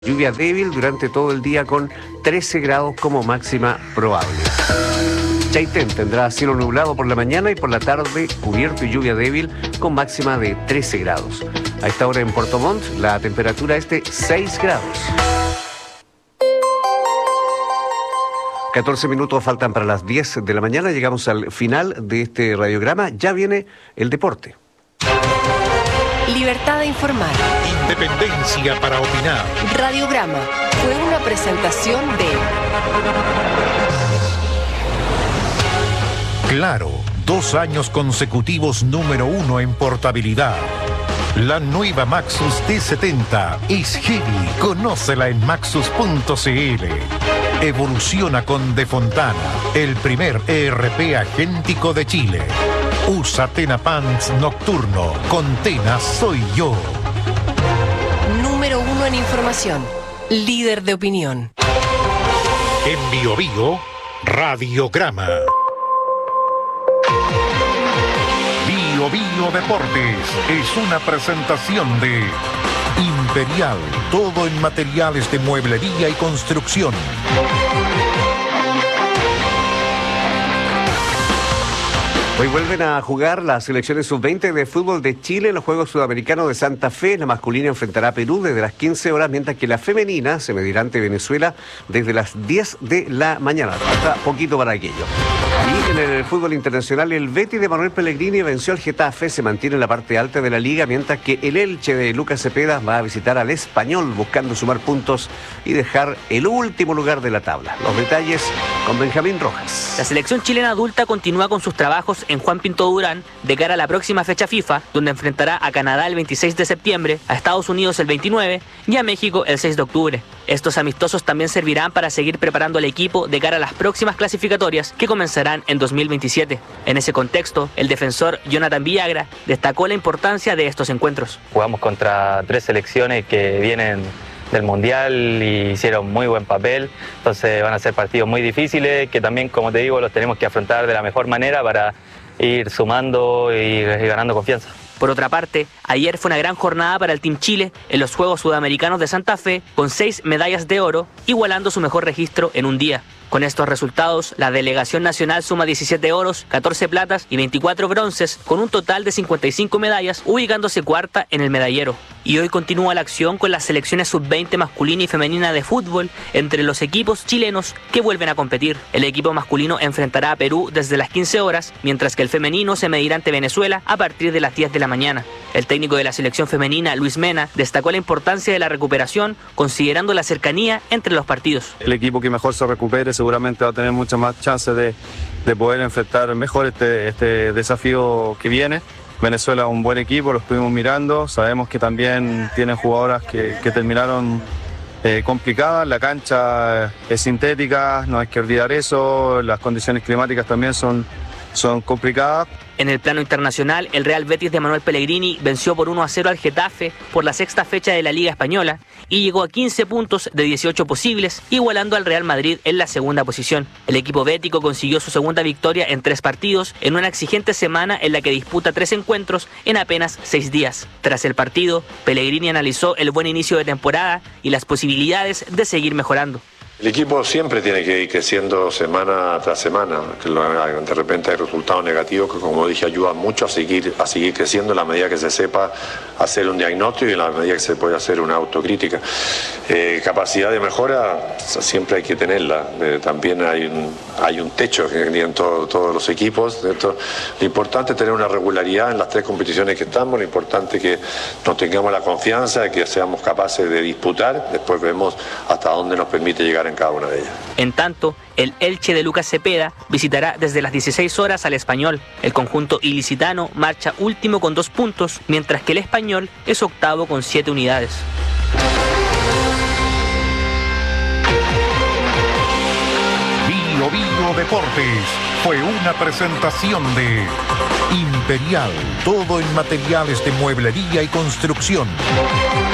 Lluvia débil durante todo el día con 13 grados como máxima probable. Chaitén tendrá cielo nublado por la mañana y por la tarde cubierto y lluvia débil con máxima de 13 grados. A esta hora en Puerto Montt la temperatura es de 6 grados. 14 minutos faltan para las 10 de la mañana. Llegamos al final de este radiograma. Ya viene el deporte. Libertad de informar. Independencia para opinar. Radiograma fue una presentación de Claro, 2 años consecutivos número 1 en portabilidad. La nueva Maxus T70 es heavy. Conócela en maxus.cl. Evoluciona con De Fontana, el primer ERP agéntico de Chile. Usa Tena Pants Nocturno. Con Tena soy yo. Número 1 en información. Líder de opinión. En Bio Bio, Radiograma. Bio Bio Deportes es una presentación de Imperial, todo en materiales de mueblería y construcción. Hoy vuelven a jugar las selecciones sub-20 de fútbol de Chile en los Juegos Sudamericanos de Santa Fe. La masculina enfrentará a Perú desde las 15 horas, mientras que la femenina se medirá ante Venezuela desde las 10 de la mañana. Falta poquito para aquello. Y en el fútbol internacional, el Betis de Manuel Pellegrini venció al Getafe, se mantiene en la parte alta de la liga, mientras que el Elche de Lucas Cepeda va a visitar al Español buscando sumar puntos y dejar el último lugar de la tabla. Los detalles con Benjamín Rojas. La selección chilena adulta continúa con sus trabajos en Juan Pinto Durán de cara a la próxima fecha FIFA, donde enfrentará a Canadá el 26 de septiembre, a Estados Unidos el 29 y a México el 6 de octubre. Estos amistosos también servirán para seguir preparando al equipo de cara a las próximas clasificatorias que comenzarán en 2027. En ese contexto, el defensor Jonathan Villagra destacó la importancia de estos encuentros. Jugamos contra 3 selecciones que vienen del Mundial y hicieron muy buen papel, entonces van a ser partidos muy difíciles que también, como te digo, los tenemos que afrontar de la mejor manera para ir sumando y ganando confianza. Por otra parte, ayer fue una gran jornada para el Team Chile en los Juegos Sudamericanos de Santa Fe, con 6 medallas de oro, igualando su mejor registro en un día. Con estos resultados, la delegación nacional suma 17 oros, 14 platas y 24 bronces, con un total de 55 medallas, ubicándose cuarta en el medallero. Y hoy continúa la acción con las selecciones sub-20 masculina y femenina de fútbol entre los equipos chilenos que vuelven a competir. El equipo masculino enfrentará a Perú desde las 15 horas, mientras que el femenino se medirá ante Venezuela a partir de las 10 de la mañana. El técnico de la selección femenina, Luis Mena, destacó la importancia de la recuperación, considerando la cercanía entre los partidos. El equipo que mejor se recupere seguramente va a tener muchas más chances de poder enfrentar mejor este desafío que viene. Venezuela es un buen equipo, lo estuvimos mirando, sabemos que también tienen jugadoras que terminaron complicadas, la cancha es sintética, no hay que olvidar eso, las condiciones climáticas también son complicadas. En el plano internacional, el Real Betis de Manuel Pellegrini venció por 1-0 al Getafe por la 6ª fecha de la Liga Española y llegó a 15 puntos de 18 posibles, igualando al Real Madrid en la segunda posición. El equipo bético consiguió su segunda victoria en 3 partidos en una exigente semana en la que disputa 3 encuentros en apenas 6 días. Tras el partido, Pellegrini analizó el buen inicio de temporada y las posibilidades de seguir mejorando. El equipo siempre tiene que ir creciendo semana tras semana, que de repente hay resultados negativos que, como dije, ayudan mucho a seguir creciendo en la medida que se sepa hacer un diagnóstico y en la medida que se puede hacer una autocrítica. Capacidad de mejora siempre hay que tenerla, también hay un techo que tienen todos los equipos. Lo importante es tener una regularidad en las 3 competiciones que estamos, lo importante es que nos tengamos la confianza de que seamos capaces de disputar, después vemos hasta dónde nos permite llegar en cada una de ellas. En tanto, el Elche de Lucas Cepeda visitará desde las 16 horas al Español. El conjunto ilicitano marcha último con 2 puntos, mientras que el Español es octavo con 7 unidades. Bio Bio Deportes fue una presentación de Imperial, todo en materiales de mueblería y construcción.